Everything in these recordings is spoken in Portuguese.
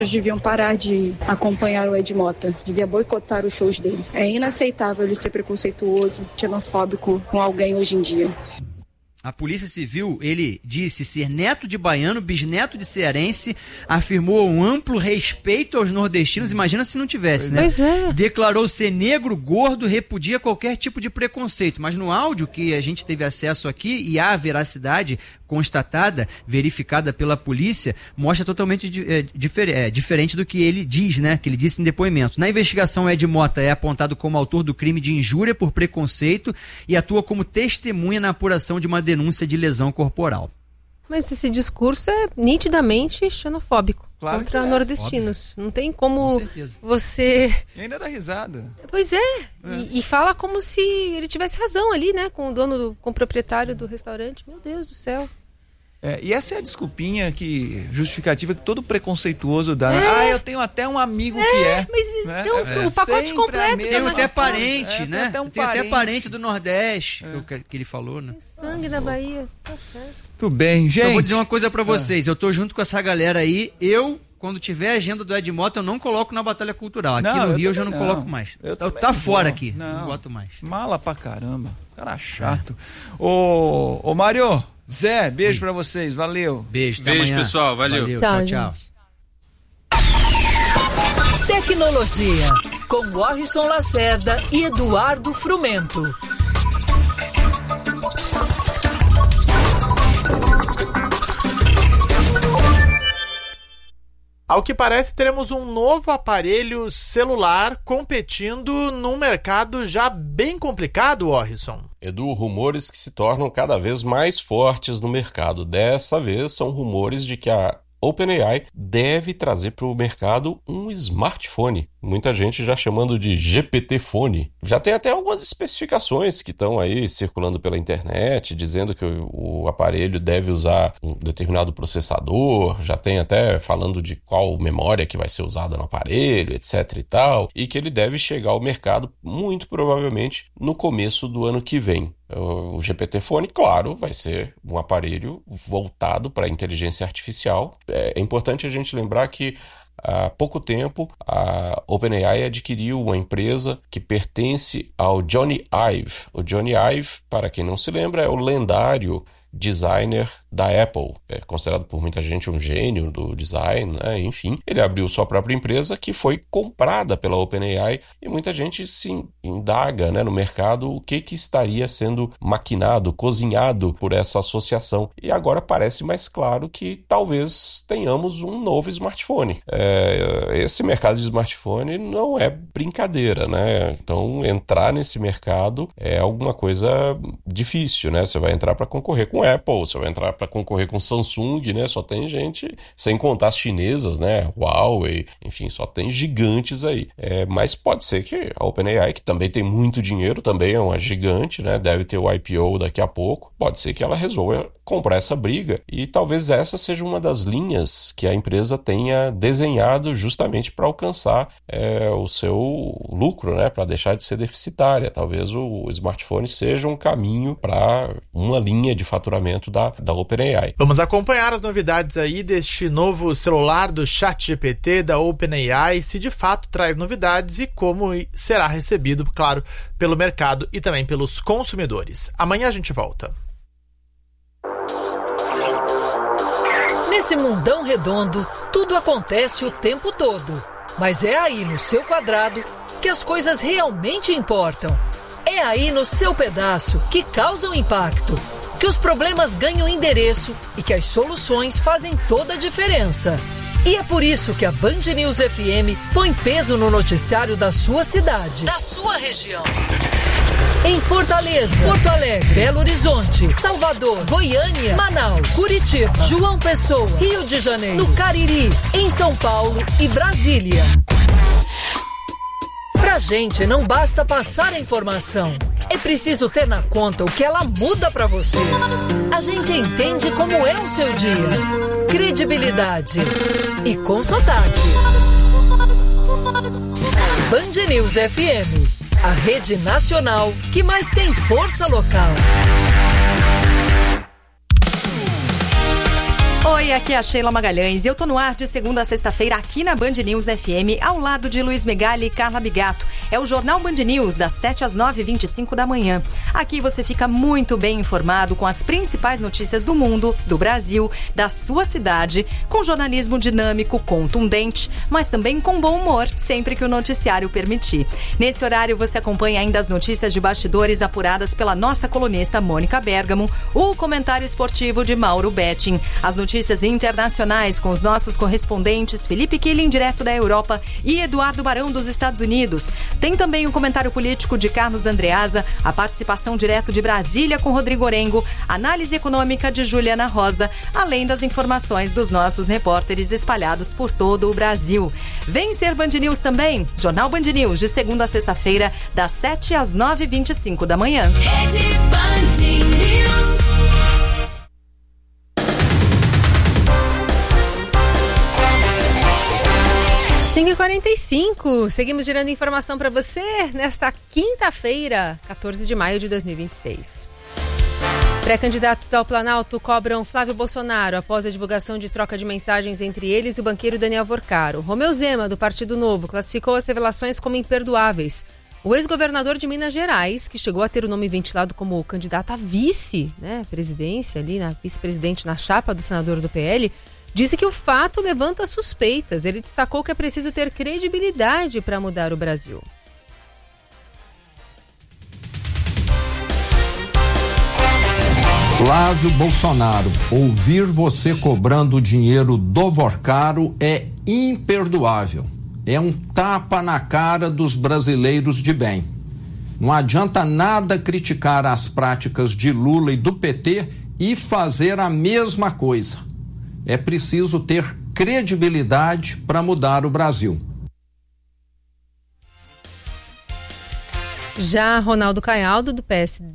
deviam parar de acompanhar o Ed Mota, devia boicotar os shows dele. É inaceitável ele ser preconceituoso, xenofóbico com alguém hoje em dia. A Polícia Civil, ele disse ser neto de baiano, bisneto de cearense, afirmou um amplo respeito aos nordestinos, imagina se não tivesse, né? Pois é. Declarou ser negro, gordo, repudia qualquer tipo de preconceito, mas no áudio que a gente teve acesso aqui, e há veracidade constatada, verificada pela polícia, mostra totalmente diferente do que ele diz, né? Que ele disse em depoimento. Na investigação, Ed Mota é apontado como autor do crime de injúria por preconceito e atua como testemunha na apuração de uma denúncia de lesão corporal. Mas esse discurso é nitidamente xenofóbico, claro, contra nordestinos. Óbvio. Não tem como Com você... E ainda dá risada. Pois E fala como se ele tivesse razão ali, né? Com o dono, com o proprietário do restaurante. Meu Deus do céu. E essa é a desculpinha justificativa que todo preconceituoso dá. Eu tenho até um amigo que é. Mas né? Então o pacote completo. Tem até parente, né? Tem até parente do Nordeste, que ele falou, né? Tem sangue na Bahia, tá certo. Tudo bem, gente. Só vou dizer uma coisa pra vocês, eu tô junto com essa galera aí, quando tiver a agenda do Ed Mota, eu não coloco na Batalha Cultural. Aqui no Rio eu já não coloco mais. Tá fora aqui, não boto mais. Mala pra caramba, cara chato. Ô Mário, Zé, beijo pra vocês, valeu. Beijo, amanhã. Pessoal, valeu. Tchau. Tecnologia, com Warrison Lacerda e Eduardo Frumento. Ao que parece, teremos um novo aparelho celular competindo num mercado já bem complicado, Warrison. Edu, rumores que se tornam cada vez mais fortes no mercado. Dessa vez são rumores de que a OpenAI deve trazer para o mercado um smartphone. Muita gente já chamando de GPT Phone. Já tem até algumas especificações que estão aí circulando pela internet, dizendo que o aparelho deve usar um determinado processador, já tem até falando de qual memória que vai ser usada no aparelho, etc e tal, e que ele deve chegar ao mercado muito provavelmente no começo do ano que vem. O GPT Phone, claro, vai ser um aparelho voltado para a inteligência artificial. É importante a gente lembrar que há pouco tempo a OpenAI adquiriu uma empresa que pertence ao Johnny Ive. O Johnny Ive, para quem não se lembra, é o lendário designer da Apple, é considerado por muita gente um gênio do design, né? Enfim, ele abriu sua própria empresa que foi comprada pela OpenAI e muita gente se indaga, né, no mercado o que estaria sendo maquinado, cozinhado por essa associação. E agora parece mais claro que talvez tenhamos um novo smartphone. Esse mercado de smartphone não é brincadeira, né? Então entrar nesse mercado é alguma coisa difícil, né? Você vai entrar para concorrer com Apple, você vai entrar para concorrer com Samsung, né? Só tem gente, sem contar as chinesas, né? Huawei, enfim, só tem gigantes aí. Mas pode ser que a OpenAI, que também tem muito dinheiro, também é uma gigante, né? Deve ter o IPO daqui a pouco. Pode ser que ela resolva comprar essa briga e talvez essa seja uma das linhas que a empresa tenha desenhado justamente para alcançar o seu lucro, né? Para deixar de ser deficitária. Talvez o smartphone seja um caminho para uma linha de faturamento da OpenAI. Vamos acompanhar as novidades aí deste novo celular do ChatGPT da OpenAI, se de fato traz novidades e como será recebido, claro, pelo mercado e também pelos consumidores. Amanhã a gente volta. Nesse mundão redondo, tudo acontece o tempo todo. Mas é aí no seu quadrado que as coisas realmente importam. É aí no seu pedaço que causam impacto, que os problemas ganham endereço e que as soluções fazem toda a diferença. E é por isso que a Band News FM põe peso no noticiário da sua cidade, da sua região. Em Fortaleza, Porto Alegre, Belo Horizonte, Salvador, Goiânia, Manaus, Curitiba, João Pessoa, Rio de Janeiro, no Cariri, em São Paulo e Brasília. Pra gente não basta passar a informação, é preciso ter na conta o que ela muda pra você. A gente entende como é o seu dia, credibilidade e com sotaque. Band News FM, a rede nacional que mais tem força local. Oi, aqui é a Sheila Magalhães e eu tô no ar de segunda a sexta-feira aqui na Band News FM, ao lado de Luiz Megali e Carla Bigato. É o Jornal Band News, das 7 às 9h25 da manhã. Aqui você fica muito bem informado com as principais notícias do mundo, do Brasil, da sua cidade, com jornalismo dinâmico, contundente, mas também com bom humor, sempre que o noticiário permitir. Nesse horário você acompanha ainda as notícias de bastidores apuradas pela nossa colunista Mônica Bergamo, o comentário esportivo de Mauro Betting, as notícias internacionais com os nossos correspondentes Felipe Killing, direto da Europa, e Eduardo Barão, dos Estados Unidos. Tem também o comentário político de Carlos Andreasa, a participação direto de Brasília com Rodrigo Orengo, análise econômica de Juliana Rosa, além das informações dos nossos repórteres espalhados por todo o Brasil. Vem ser Band News também, Jornal Band News, de segunda a sexta-feira, das 7 às 9h25 da manhã. Rede Band News. H 45, seguimos gerando informação para você nesta quinta-feira, 14 de maio de 2026. Pré-candidatos ao Planalto cobram Flávio Bolsonaro após a divulgação de troca de mensagens entre eles e o banqueiro Daniel Vorcaro. Romeu Zema, do Partido Novo, classificou as revelações como imperdoáveis. O ex-governador de Minas Gerais, que chegou a ter o nome ventilado como candidato a vice, presidência ali, vice-presidente na chapa do senador do PL, disse que o fato levanta suspeitas. Ele destacou que é preciso ter credibilidade para mudar o Brasil. Flávio Bolsonaro, ouvir você cobrando dinheiro do Vorcaro é imperdoável. É um tapa na cara dos brasileiros de bem. Não adianta nada criticar as práticas de Lula e do PT e fazer a mesma coisa. É preciso ter credibilidade para mudar o Brasil. Já Ronaldo Caiado, do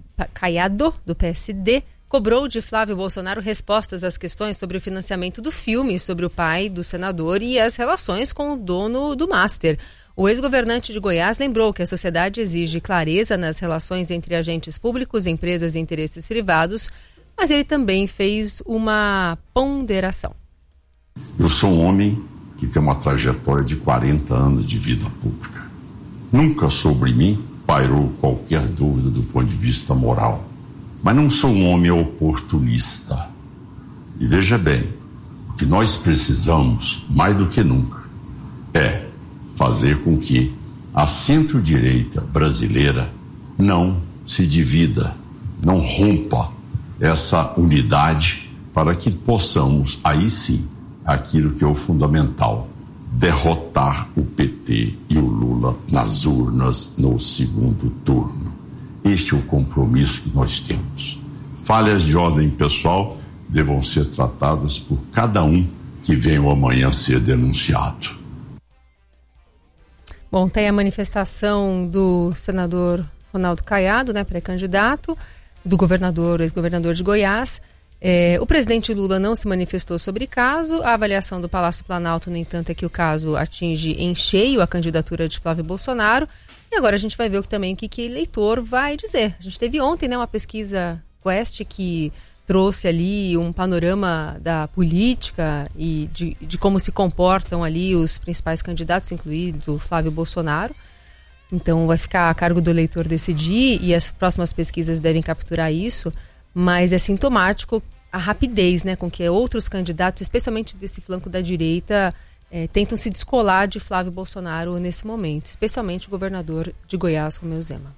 PSD, cobrou de Flávio Bolsonaro respostas às questões sobre o financiamento do filme, sobre o pai do senador e as relações com o dono do Master. O ex-governante de Goiás lembrou que a sociedade exige clareza nas relações entre agentes públicos, empresas e interesses privados, mas ele também fez uma ponderação. Eu sou um homem que tem uma trajetória de 40 anos de vida pública. Nunca sobre mim pairou qualquer dúvida do ponto de vista moral. Mas não sou um homem oportunista. E veja bem, o que nós precisamos, mais do que nunca, é fazer com que a centro-direita brasileira não se divida, não rompa essa unidade, para que possamos, aí sim, aquilo que é o fundamental, derrotar o PT e o Lula nas urnas no segundo turno. Este é o compromisso que nós temos. Falhas de ordem pessoal devam ser tratadas por cada um que venha amanhã ser denunciado. Bom, tem a manifestação do senador Ronaldo Caiado, pré-candidato, do governador, ex-governador de Goiás. O presidente Lula não se manifestou sobre o caso. A avaliação do Palácio Planalto, no entanto, é que o caso atinge em cheio a candidatura de Flávio Bolsonaro. E agora a gente vai ver o que eleitor vai dizer. A gente teve ontem uma pesquisa Quest que trouxe ali um panorama da política e de como se comportam ali os principais candidatos, incluindo Flávio Bolsonaro. Então vai ficar a cargo do eleitor decidir e as próximas pesquisas devem capturar isso, mas é sintomático a rapidez com que outros candidatos, especialmente desse flanco da direita, tentam se descolar de Flávio Bolsonaro nesse momento, especialmente o governador de Goiás, Romeu Zema.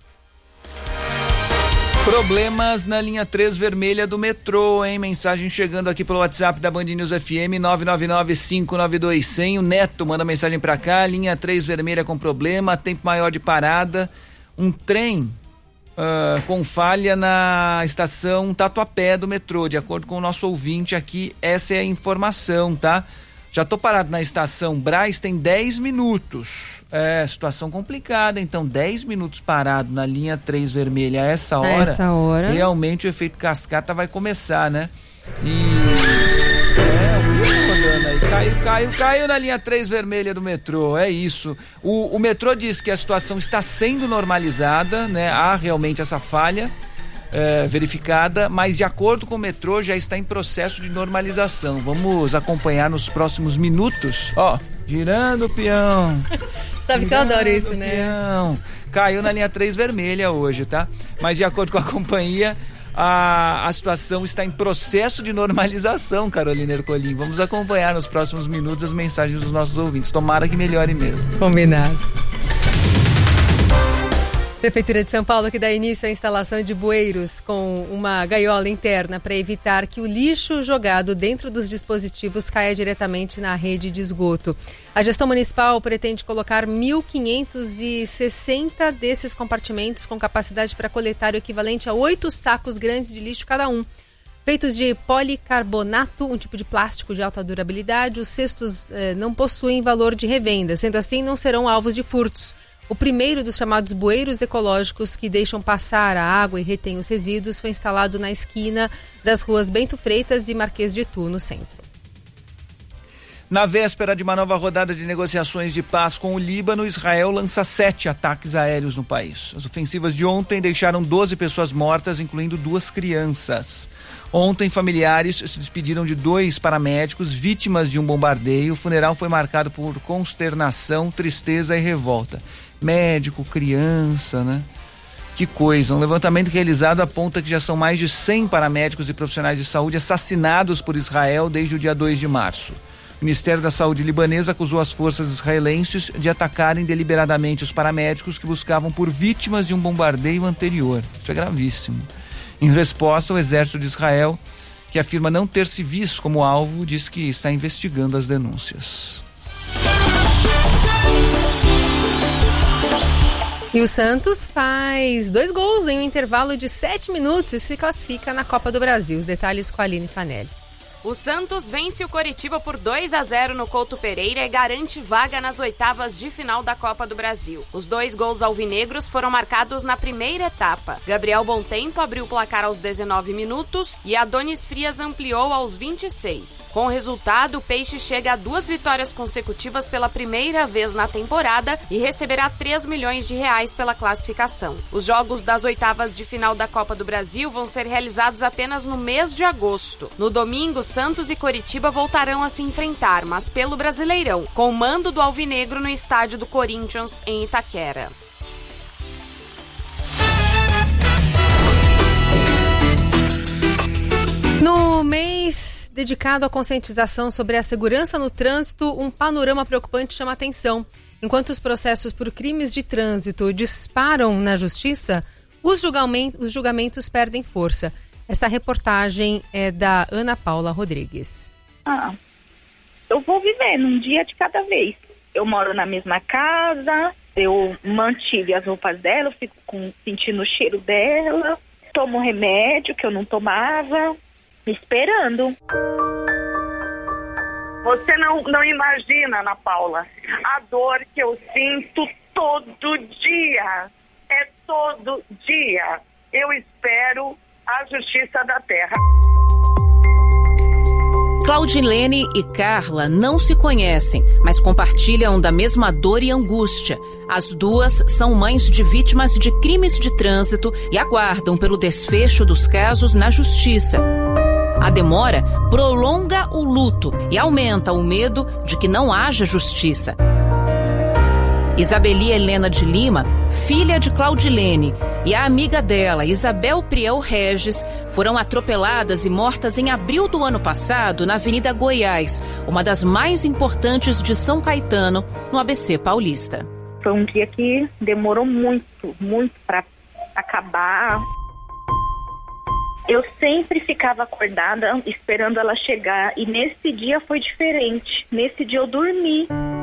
Problemas na linha 3 vermelha do metrô, hein? Mensagem chegando aqui pelo WhatsApp da Band News FM, 999-592-100. O Neto manda mensagem pra cá, linha 3 vermelha com problema, tempo maior de parada. Um trem com falha na estação Tatuapé do metrô, de acordo com o nosso ouvinte aqui, essa é a informação, tá? Já tô parado na estação Brás, tem 10 minutos. Situação complicada, então 10 minutos parado na linha 3 vermelha a essa hora. Realmente o efeito cascata vai começar, né? Caiu na linha 3 vermelha do metrô, é isso. O metrô diz que a situação está sendo normalizada, né? Há realmente essa falha. verificada, mas de acordo com o metrô já está em processo de normalização. Vamos acompanhar nos próximos minutos. Ó, girando o peão. Sabe que eu adoro isso, né? Peão. Caiu na linha 3 vermelha hoje, tá? Mas de acordo com a companhia, a situação está em processo de normalização, Carolina Ercolim. Vamos acompanhar nos próximos minutos as mensagens dos nossos ouvintes. Tomara que melhore mesmo. Combinado. Prefeitura de São Paulo que dá início à instalação de bueiros com uma gaiola interna para evitar que o lixo jogado dentro dos dispositivos caia diretamente na rede de esgoto. A gestão municipal pretende colocar 1.560 desses compartimentos com capacidade para coletar o equivalente a 8 sacos grandes de lixo cada um. Feitos de policarbonato, um tipo de plástico de alta durabilidade, os cestos não possuem valor de revenda, sendo assim não serão alvos de furtos. O primeiro dos chamados bueiros ecológicos que deixam passar a água e retém os resíduos foi instalado na esquina das ruas Bento Freitas e Marquês de Tu, no centro. Na véspera de uma nova rodada de negociações de paz com o Líbano, Israel lança 7 ataques aéreos no país. As ofensivas de ontem deixaram 12 pessoas mortas, incluindo 2 crianças. Ontem, familiares se despediram de 2 paramédicos vítimas de um bombardeio. O funeral foi marcado por consternação, tristeza e revolta. Médico, criança, né? Que coisa. Um levantamento realizado aponta que já são mais de 100 paramédicos e profissionais de saúde assassinados por Israel desde o dia 2 de março. O Ministério da Saúde libanês acusou as forças israelenses de atacarem deliberadamente os paramédicos que buscavam por vítimas de um bombardeio anterior. Isso é gravíssimo. Em resposta, o exército de Israel, que afirma não ter civis como alvo, diz que está investigando as denúncias. E o Santos faz 2 gols em um intervalo de 7 minutos e se classifica na Copa do Brasil. Os detalhes com a Aline Fanelli. O Santos vence o Coritiba por 2-0 no Couto Pereira e garante vaga nas oitavas de final da Copa do Brasil. Os 2 gols alvinegros foram marcados na primeira etapa. Gabriel Bontempo abriu o placar aos 19 minutos e Adonis Frias ampliou aos 26. Com o resultado, o Peixe chega a 2 vitórias consecutivas pela primeira vez na temporada e receberá 3 milhões de reais pela classificação. Os jogos das oitavas de final da Copa do Brasil vão ser realizados apenas no mês de agosto. No domingo, Santos e Coritiba voltarão a se enfrentar, mas pelo Brasileirão, com o mando do Alvinegro no estádio do Corinthians, em Itaquera. No mês dedicado à conscientização sobre a segurança no trânsito, um panorama preocupante chama a atenção. Enquanto os processos por crimes de trânsito disparam na justiça, os julgamentos perdem força. Essa reportagem é da Ana Paula Rodrigues. Eu vou vivendo um dia de cada vez. Eu moro na mesma casa, eu mantive as roupas dela, eu fico sentindo o cheiro dela, tomo remédio que eu não tomava, esperando. Você não imagina, Ana Paula, a dor que eu sinto todo dia. É todo dia. Eu espero a justiça da terra. Claudilene e Carla não se conhecem, mas compartilham da mesma dor e angústia. As duas são mães de vítimas de crimes de trânsito e aguardam pelo desfecho dos casos na justiça. A demora prolonga o luto e aumenta o medo de que não haja justiça. Isabeli Helena de Lima, filha de Claudilene, e a amiga dela, Isabel Priel Regis, foram atropeladas e mortas em abril do ano passado na Avenida Goiás, uma das mais importantes de São Caetano, no ABC paulista. Foi um dia que demorou muito para acabar. Eu sempre ficava acordada esperando ela chegar e nesse dia foi diferente. Nesse dia eu dormi.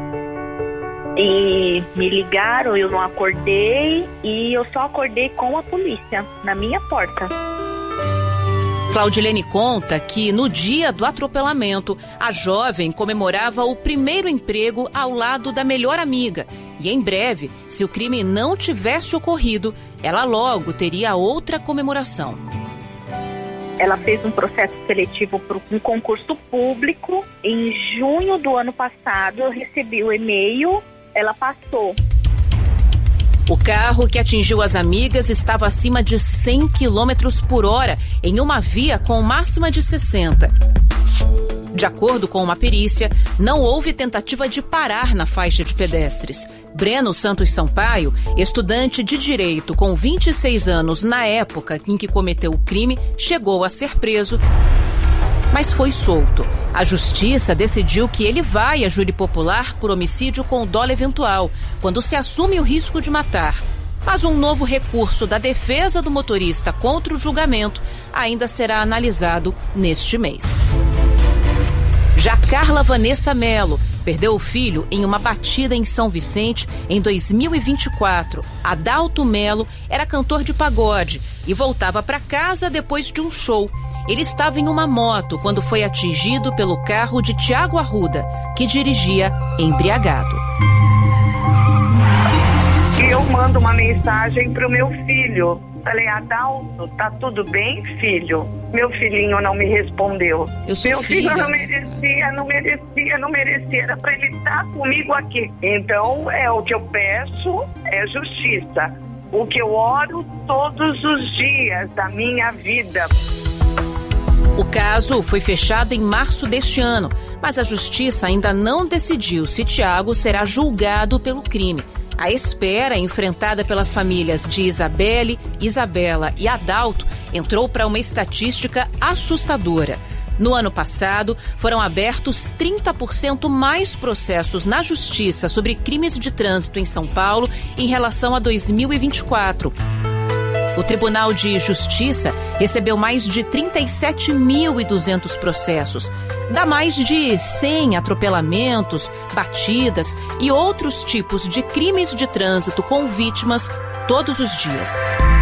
E me ligaram, eu não acordei e eu só acordei com a polícia na minha porta. Claudilene conta que no dia do atropelamento, a jovem comemorava o primeiro emprego ao lado da melhor amiga. E em breve, se o crime não tivesse ocorrido, ela logo teria outra comemoração. Ela fez um processo seletivo para um concurso público. Em junho do ano passado, eu recebi o e-mail. Ela passou. O carro que atingiu as amigas estava acima de 100 km por hora em uma via com máxima de 60. De acordo com uma perícia, não houve tentativa de parar na faixa de pedestres. Breno Santos Sampaio, estudante de Direito com 26 anos na época em que cometeu o crime, chegou a ser preso, mas foi solto. A justiça decidiu que ele vai a júri popular por homicídio com dolo eventual, quando se assume o risco de matar. Mas um novo recurso da defesa do motorista contra o julgamento ainda será analisado neste mês. Já Carla Vanessa Melo perdeu o filho em uma batida em São Vicente em 2024. Adalto Melo era cantor de pagode e voltava para casa depois de um show. Ele estava em uma moto quando foi atingido pelo carro de Tiago Arruda, que dirigia embriagado. E eu mando uma mensagem pro meu filho. Falei, Adalto, tá tudo bem, filho? Meu filhinho não me respondeu. Meu filho não merecia. Era pra ele estar comigo aqui. Então, o que eu peço é justiça. O que eu oro todos os dias da minha vida. O caso foi fechado em março deste ano, mas a justiça ainda não decidiu se Tiago será julgado pelo crime. A espera enfrentada pelas famílias de Isabelle, Isabela e Adalto entrou para uma estatística assustadora. No ano passado, foram abertos 30% mais processos na justiça sobre crimes de trânsito em São Paulo em relação a 2024. O Tribunal de Justiça recebeu mais de 37.200 processos. Dá mais de 100 atropelamentos, batidas e outros tipos de crimes de trânsito com vítimas todos os dias.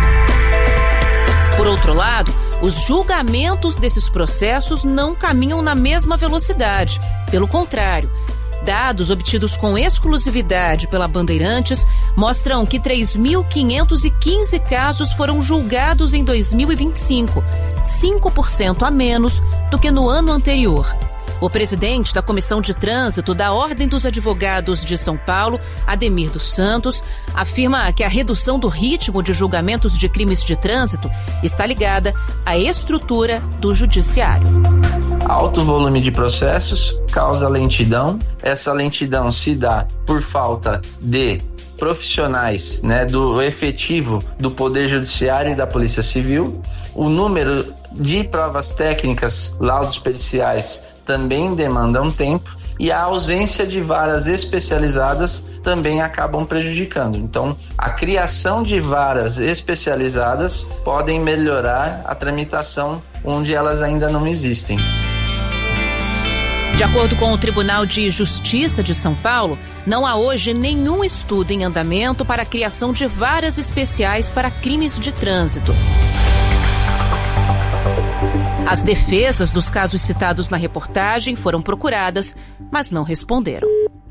Por outro lado, os julgamentos desses processos não caminham na mesma velocidade. Pelo contrário, dados obtidos com exclusividade pela Bandeirantes mostram que 3.515 casos foram julgados em 2025, 5% a menos do que no ano anterior. O presidente da Comissão de Trânsito da Ordem dos Advogados de São Paulo, Ademir dos Santos, afirma que a redução do ritmo de julgamentos de crimes de trânsito está ligada à estrutura do judiciário. Alto volume de processos causa lentidão. Essa lentidão se dá por falta de profissionais, do efetivo do Poder Judiciário e da Polícia Civil. O número de provas técnicas, laudos periciais, também demandam tempo. E a ausência de varas especializadas também acabam prejudicando. Então, a criação de varas especializadas podem melhorar a tramitação onde elas ainda não existem. De acordo com o Tribunal de Justiça de São Paulo, não há hoje nenhum estudo em andamento para a criação de varas especiais para crimes de trânsito. As defesas dos casos citados na reportagem foram procuradas, mas não responderam.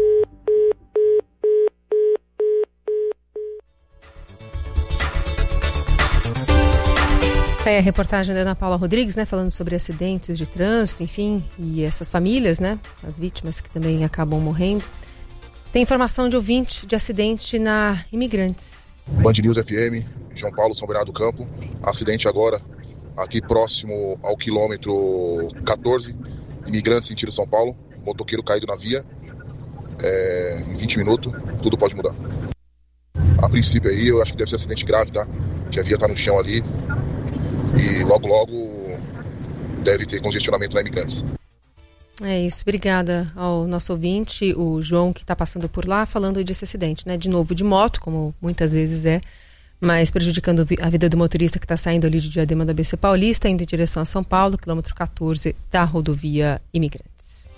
É a reportagem da Ana Paula Rodrigues, falando sobre acidentes de trânsito, enfim, e essas famílias, as vítimas que também acabam morrendo. Tem informação de ouvinte de acidente na Imigrantes. Band News FM, João Paulo, São Bernardo do Campo. Acidente agora, aqui próximo ao quilômetro 14, Imigrantes, sentido São Paulo. Motoqueiro caído na via. Em 20 minutos, tudo pode mudar. A princípio aí, eu acho que deve ser acidente grave, tá? Que a via tá no chão ali. E logo deve ter congestionamento na Imigrantes. É isso, obrigada ao nosso ouvinte, o João, que está passando por lá, falando desse acidente, de novo de moto, como muitas vezes mas prejudicando a vida do motorista que está saindo ali de Diadema do ABC Paulista, indo em direção a São Paulo, quilômetro 14 da rodovia Imigrantes.